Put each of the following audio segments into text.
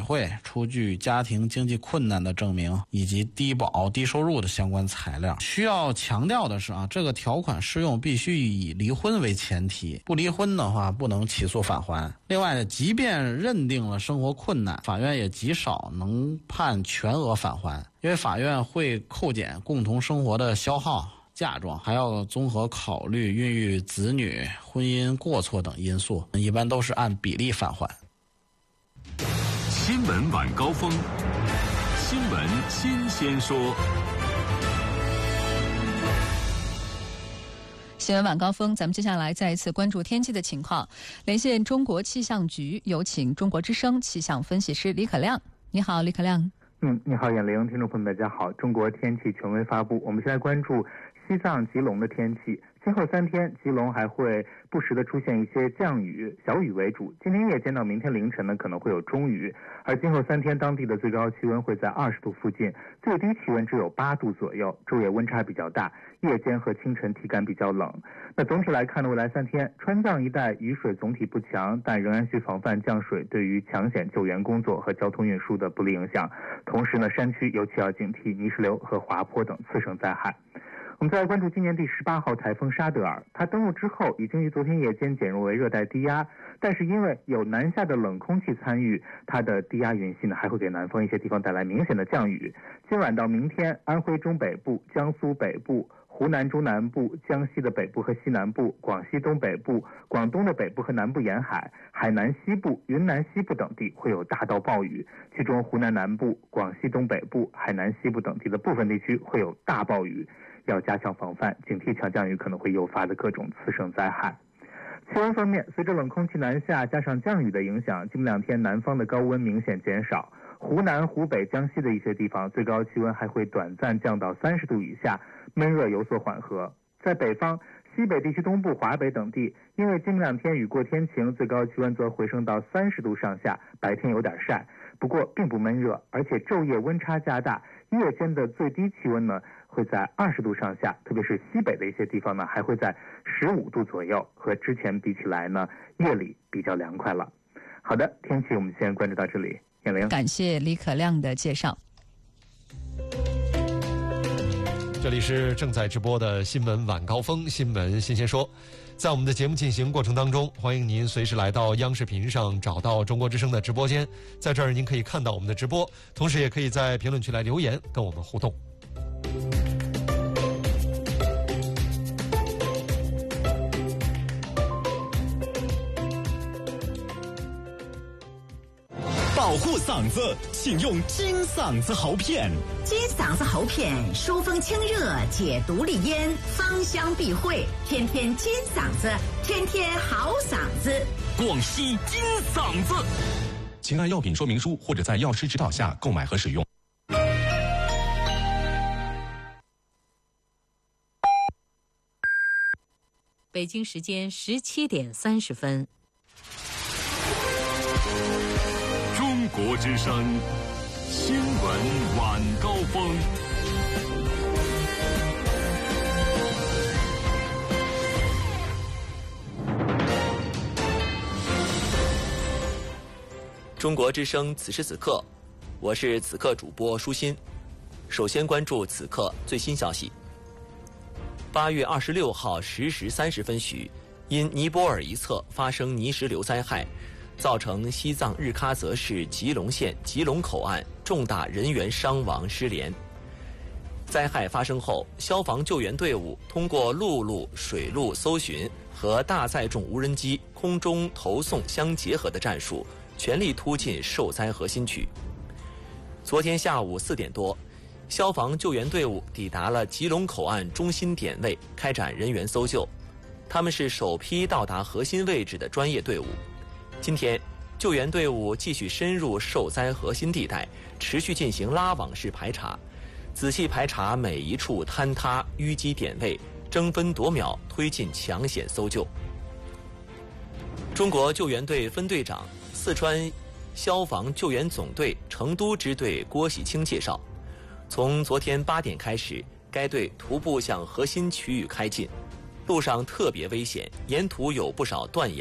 会出具家庭经济困难的证明以及低保低收入的相关材料。需要强调的是这个条款适用必须以离婚为前提，不离婚的话不能起诉返还。另外即便认定了生活困难，法院也极少能判全额返还，因为法院会扣减共同生活的消耗嫁妆，还要综合考虑孕育子女、婚姻过错等因素，一般都是按比例返还。 新闻晚高峰，新闻新鲜说。 新闻晚高峰，咱们接下来再一次关注天气的情况。连线中国气象局，有请中国之声气象分析师李可亮。你好，李可亮。 你好，眼玲，听众朋友们，大家好。中国天气权威发布，我们先来关注西藏吉隆的天气。今后3天，吉隆还会不时的出现一些降雨，小雨为主。今天夜间到明天凌晨呢，可能会有中雨。而今后3天，当地的最高气温会在20度附近，最低气温只有8度左右，昼夜温差比较大，夜间和清晨体感比较冷。那总体来看呢，未来3天，川藏一带雨水总体不强，但仍然需防范降水对于抢险救援工作和交通运输的不利影响。同时呢，山区尤其要警惕泥石流和滑坡等次生灾害。我们再来关注今年第18号台风沙德尔，它登陆之后已经于昨天夜间减弱为热带低压，但是因为有南下的冷空气参与，它的低压云系呢还会给南方一些地方带来明显的降雨。今晚到明天，安徽中北部、江苏北部、湖南中南部、江西的北部和西南部、广西东北部、广东的北部和南部沿海、海南西部、云南西部等地会有大到暴雨，其中湖南南部、广西东北部、海南西部等地的部分地区会有大暴雨，要加强防范，警惕强降雨可能会诱发的各种次生灾害。气温方面，随着冷空气南下加上降雨的影响，今明2天南方的高温明显减少，湖南、湖北、江西的一些地方最高气温还会短暂降到30度以下，闷热有所缓和。在北方，西北地区东部、华北等地，因为今明2天雨过天晴，最高气温则回升到30度上下，白天有点晒，不过并不闷热，而且昼夜温差加大，夜间的最低气温呢会在20度上下，特别是西北的一些地方呢还会在15度左右，和之前比起来呢夜里比较凉快了。好的，天气我们先关注到这里。眼玲， 感谢李可亮的介绍。 这里是正在直播的新闻晚高峰，新闻新鲜说。在我们的节目进行过程当中，欢迎您随时来到央视频上找到中国之声的直播间，在这儿您可以看到我们的直播，同时也可以在评论区来留言跟我们互动。 保护嗓子，请用金嗓子喉片。 金嗓子喉片疏风清热，解毒利咽，芳香避秽，天天金嗓子，天天好嗓子。 广西金嗓子，请按药品说明书或者在药师指导下购买和使用。 北京时间17点30分。 中国之声新闻晚高峰。 中国之声此时此刻，我是此刻主播舒心。首先关注此刻最新消息。8月26号10时30分许，因尼泊尔一侧发生泥石流灾害，造成西藏日喀则市吉隆县吉隆口岸重大人员伤亡失联。灾害发生后，消防救援队伍通过陆路、水路搜寻和大载重无人机空中投送相结合的战术，全力突进受灾核心区。昨天下午4点多，消防救援队伍抵达了吉隆口岸中心点位，开展人员搜救。他们是首批到达核心位置的专业队伍。今天，救援队伍继续深入受灾核心地带，持续进行拉网式排查，仔细排查每一处坍塌淤积点位，争分夺秒推进抢险搜救。中国救援队分队长、四川消防救援总队成都支队郭喜清介绍，从昨天8点开始，该队徒步向核心区域开进，路上特别危险，沿途有不少断崖、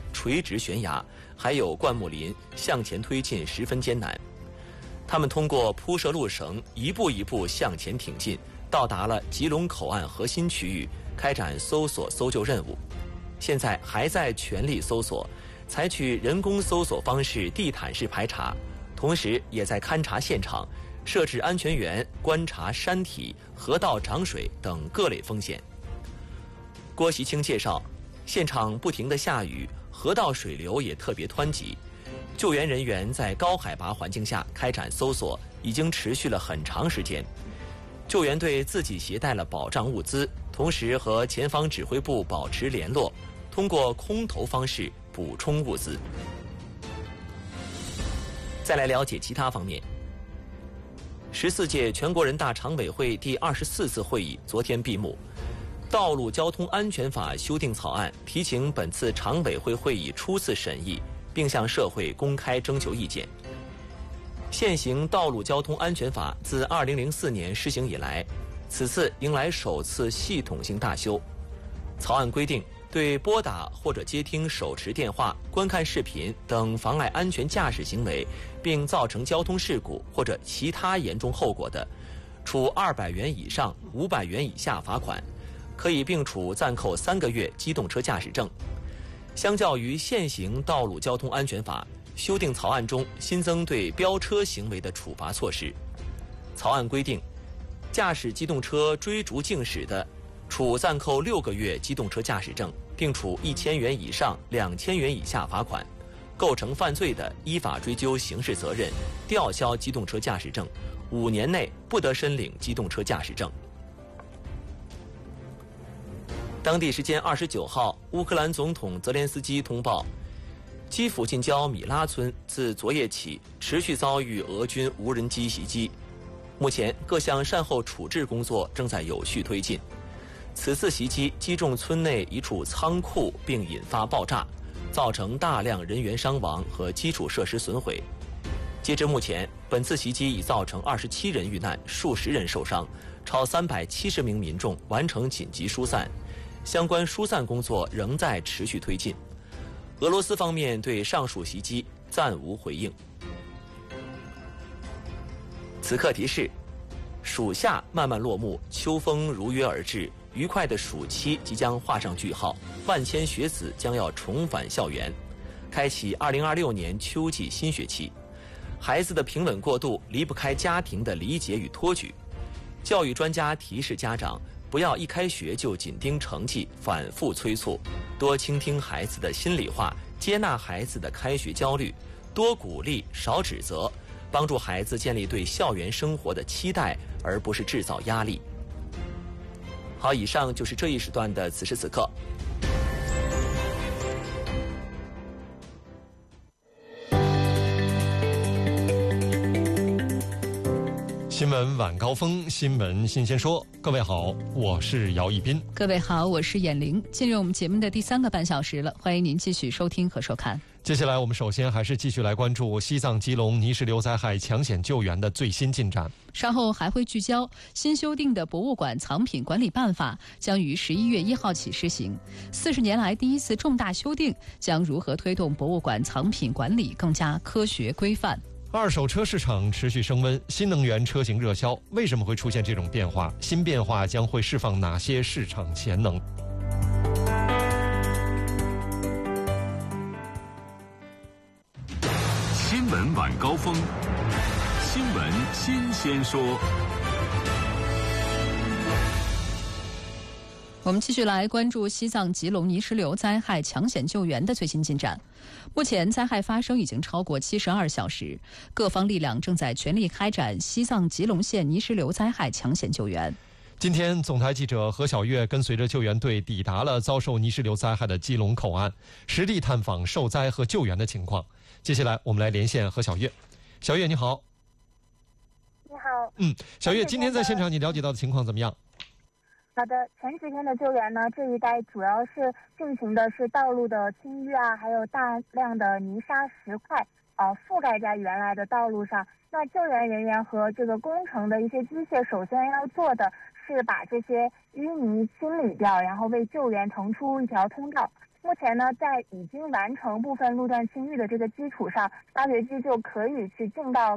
垂直悬崖，还有灌木林，向前推进十分艰难。他们通过铺设路绳，一步一步向前挺进，到达了吉隆口岸核心区域，开展搜索搜救任务。现在还在全力搜索，采取人工搜索方式地毯式排查，同时也在勘察现场，设置安全员，观察山体、河道涨水等各类风险。郭习清介绍，现场不停地下雨，河道水流也特别湍急。救援人员在高海拔环境下开展搜索，已经持续了很长时间。救援队自己携带了保障物资，同时和前方指挥部保持联络，通过空投方式补充物资。再来了解其他方面。14届全国人大常委会第24次会议昨天闭幕，道路交通安全法修订草案提请本次常委会会议初次审议，并向社会公开征求意见。现行道路交通安全法自2004年施行以来，此次迎来首次系统性大修。草案规定，对拨打或者接听手持电话、观看视频等妨碍安全驾驶行为，并造成交通事故或者其他严重后果的，处200元以上500元以下罚款，可以并处暂扣3个月机动车驾驶证。相较于现行道路交通安全法，修订草案中新增对飙车行为的处罚措施。草案规定，驾驶机动车追逐竞驶的，处暂扣6个月机动车驾驶证，并处1000元以上2000元以下罚款；构成犯罪的，依法追究刑事责任，吊销机动车驾驶证，5年内不得申领机动车驾驶证。当地时间29号，乌克兰总统泽连斯基通报，基辅近郊米拉村自昨夜起持续遭遇俄军无人机袭击，目前各项善后处置工作正在有序推进。此次袭击击中村内一处仓库，并引发爆炸，造成大量人员伤亡和基础设施损毁。截至目前，本次袭击已造成27人遇难，数十人受伤，超370名民众完成紧急疏散，相关疏散工作仍在持续推进。俄罗斯方面对上述袭击暂无回应。此刻提示：暑夏慢慢落幕，秋风如约而至，愉快的暑期即将画上句号，万千学子将要重返校园，开启2026年秋季新学期。孩子的平稳过渡离不开家庭的理解与托举。教育专家提示家长，不要一开学就紧盯成绩，反复催促，多倾听孩子的心里话，接纳孩子的开学焦虑，多鼓励少指责，帮助孩子建立对校园生活的期待，而不是制造压力。好，以上就是这一时段的此时此刻。 新闻晚高峰，新闻新鲜说。各位好，我是姚一斌。 各位好，我是闫玲。进入我们节目的第3个半小时了，欢迎您继续收听和收看。 接下来我们首先还是继续来关注西藏吉隆泥石流灾害抢险救援的最新进展。 稍后还会聚焦新修订的博物馆藏品管理办法将于11月1号起施行，40年来第一次重大修订将如何推动博物馆藏品管理更加科学规范。 二手车市场持续升温，新能源车型热销，为什么会出现这种变化？新变化将会释放哪些市场潜能？ 新闻晚高峰，新闻新鲜说。 我们继续来关注西藏吉隆泥石流灾害抢险救援的最新进展。目前灾害发生已经超过72小时，各方力量正在全力开展西藏吉隆县泥石流灾害抢险救援。 今天，总台记者何小月跟随着救援队抵达了遭受泥石流灾害的基隆口岸，实地探访受灾和救援的情况。接下来，我们来连线何小月。小月，你好。 你好。 小月，今天在现场你了解到的情况怎么样？ 好的，前几天的救援呢，这一带主要是进行的是道路的清淤啊，还有大量的泥沙石块覆盖在原来的道路上。那救援人员和这个工程的一些机械，首先要做的是把这些淤泥清理掉，然后为救援腾出一条通道。 目前呢，在已经完成部分路段清淤的这个基础上，挖掘机就可以去进到